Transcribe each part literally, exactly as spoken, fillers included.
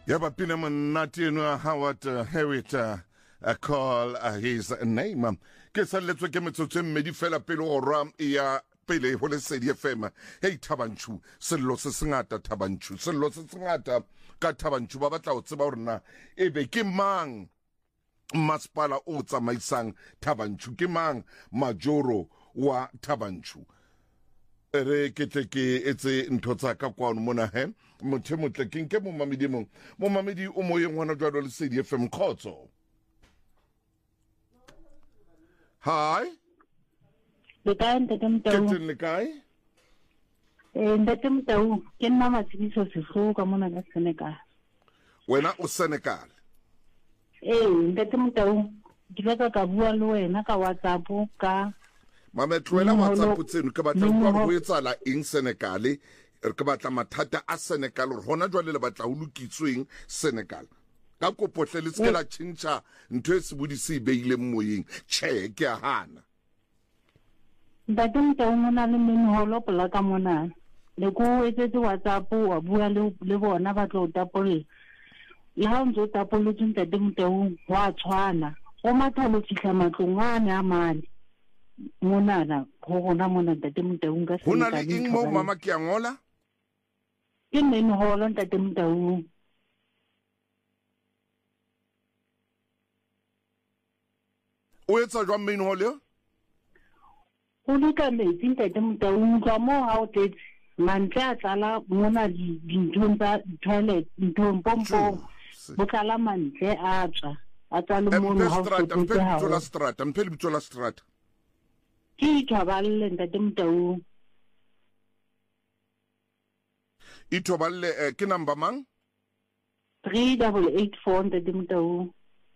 Yaba pina monate eno Howard uh, Hewitt uh, uh, call uh, his name. Ke sa letswe ke metsotso e mmedi fela pele go rwa ya pele go le Lesedi F M. Hey Thabanchu, sello se sengata Thabanchu, sello se sengata ka Thabanchu ba batla o tseba hore na ebe ke mang masepala o tsamaisang Thabanchu, ke mang majoro wa Thabanchu. Re ke tle ke etse ntho tsa ka kwano mona he mothe motle ke nke mo mamedi mo mo mamedi o moyeng hona jwa le Lesedi F M khotso. Hi le kae ntate Mtau? Ke le kae? Eh ntate Mtau ke nna Matsibiso Sefo ka mona ka Senegal. Wena o Senegal? Eh ntate Mtau ke batla ka bua le wena ka WhatsApp ka Mama tloela WhatsApp tseno ke batla go go etsala eng Senegal re ke batla mathata a Senegal re hona jwa le batla o lokitsweng Senegal ka kopotle le tsekela tšhintšha ntho e se bodise e beile moyeng che ke a hana ntate Mtau mona le menholo pola ka mona le go etsetse WhatsApp wa bua le le bona ba tlo tapolla le ha ntse o tapolletse ntate Mtau wa tshwana o mathalo fihla matlongwane a mane mona na go gona mona ntate Mtau ka se hona le eng mo mama ke a ngola ke menholo ntate Mtau o etsa jwa menholo o le ka metsi ntate Mtau utlwa mo ha o tetse mantle a tlala mona dinthong tsa toilet dinthong pompong bo tlala mantle a tswa a tsale mono ha o tetse ha o la strata mpele bitso la strata ke ithoballe ntate Mtau ithoballe ke number mang three eight eight four ntate Mtau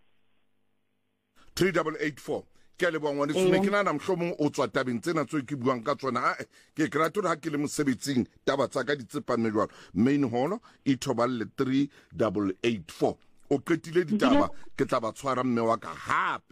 three eight eight four ke le bongwa le tsene ke nana mhlomong o tswa tabeng tsena tso ke buang ka tsona a ke krato ha ke le mosebetsing taba tsa ka ditsepame jwalo main holo ithoballe three eight eight four o qetile ditaba ke tla ba tshwara mme wa ka hape